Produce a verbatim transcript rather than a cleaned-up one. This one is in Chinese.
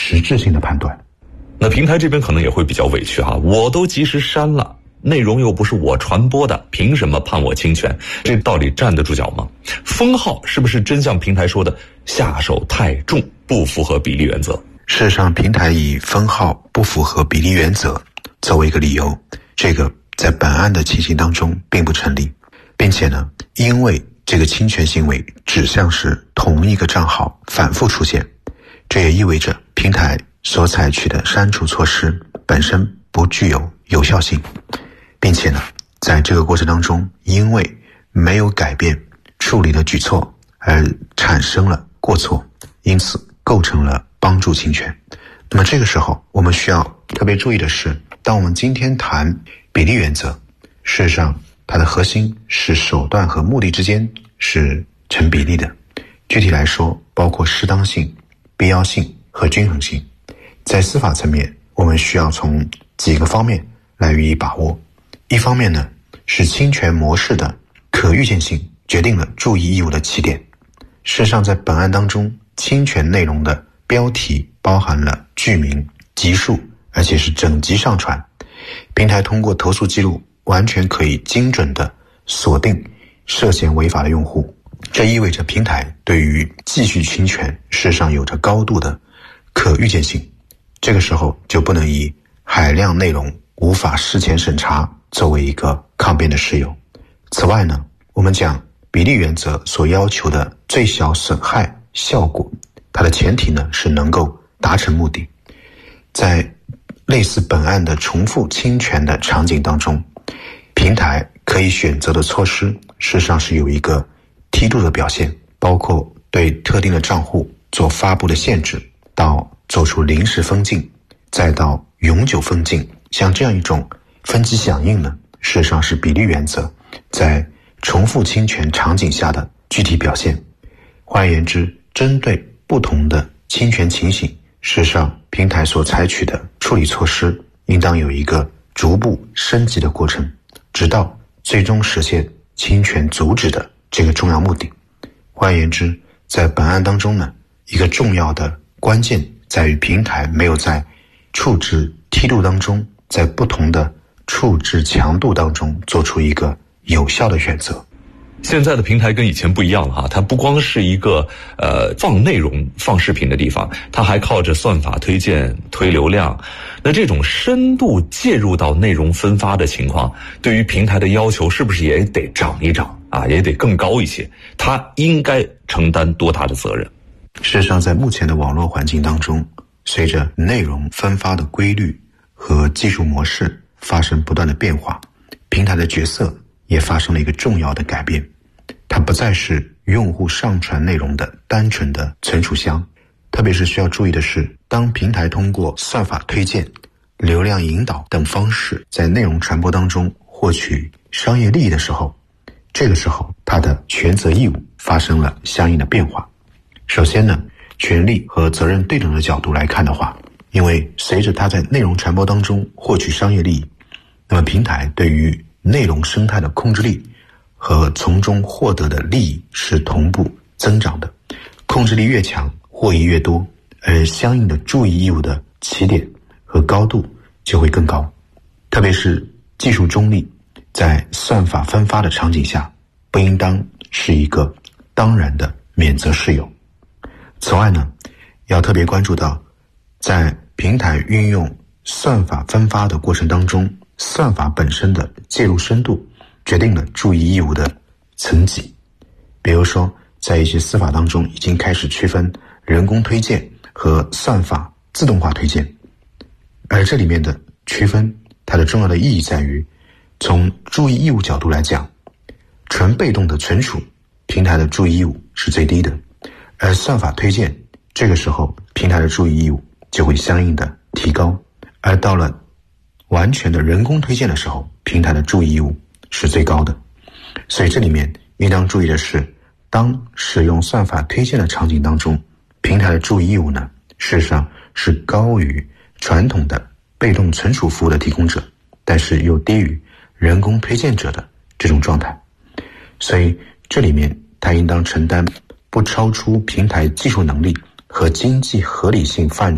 实质性的判断。 那平台这边可能也会比较委屈哈，我都及时删了，内容又不是我传播的，凭什么判我侵权？这到底站得住脚吗？封号是不是真像平台说的下手太重，不符合比例原则？ 事实上，平台以封号不符合比例原则作为一个理由，这个在本案的情形当中并不成立，并且呢，因为这个侵权行为指向是同一个账号反复出现，这也意味着平台所采取的删除措施本身不具有有效性，并且呢，在这个过程当中，因为没有改变处理的举措而产生了过错，因此构成了帮助侵权。那么这个时候我们需要特别注意的是，当我们今天谈比例原则，事实上它的核心是手段和目的之间是成比例的。具体来说，包括适当性、必要性和均衡性。在司法层面，我们需要从几个方面来予以把握。一方面呢，是侵权模式的可预见性决定了注意义务的起点。事实上，在本案当中，侵权内容的标题包含了剧名、集数，而且是整集上传。平台通过投诉记录完全可以精准地锁定涉嫌违法的用户，这意味着平台对于继续侵权事实上有着高度的可预见性。这个时候就不能以海量内容无法事前审查作为一个抗辩的事由。此外呢，我们讲比例原则所要求的最小损害效果，它的前提呢是能够达成目的。在类似本案的重复侵权的场景当中，平台可以选择的措施事实上是有一个梯度的表现，包括对特定的账户做发布的限制，到做出临时封禁，再到永久封禁。像这样一种分级响应呢，事实上是比例原则在重复侵权场景下的具体表现。换而言之，针对不同的侵权情形，事实上平台所采取的处理措施应当有一个逐步升级的过程，直到最终实现侵权阻止的这个重要目的。换而言之，在本案当中呢，一个重要的关键在于平台没有在处置梯度当中，在不同的处置强度当中做出一个有效的选择。 现在的平台跟以前不一样了哈，它不光是一个呃放内容、放视频的地方，它还靠着算法推荐、推流量。那这种深度介入到内容分发的情况，对于平台的要求是不是也得涨一涨啊？也得更高一些？它应该承担多大的责任？ 事实上，在目前的网络环境当中，随着内容分发的规律和技术模式发生不断的变化，平台的角色也发生了一个重要的改变。它不再是用户上传内容的单纯的存储箱，特别是需要注意的是，当平台通过算法推荐、流量引导等方式在内容传播当中获取商业利益的时候，这个时候它的权责义务发生了相应的变化。首先呢，权利和责任对等的角度来看的话，因为随着它在内容传播当中获取商业利益，那么平台对于内容生态的控制力和从中获得的利益是同步增长的。控制力越强，获益越多，而相应的注意义务的起点和高度就会更高。特别是技术中立，在算法分发的场景下，不应当是一个当然的免责事由。此外呢，要特别关注到，在平台运用算法分发的过程当中，算法本身的介入深度决定了注意义务的层级。比如说，在一些司法当中已经开始区分人工推荐和算法自动化推荐，而这里面的区分，它的重要的意义在于，从注意义务角度来讲，纯被动的存储，平台的注意义务是最低的，而算法推荐，这个时候平台的注意义务就会相应的提高，而到了完全的人工推荐的时候，平台的注意义务是最高的。所以这里面应当注意的是，当使用算法推荐的场景当中，平台的注意义务呢，事实上是高于传统的被动存储服务的提供者，但是又低于人工推荐者的这种状态。所以这里面它应当承担不超出平台技术能力和经济合理性范畴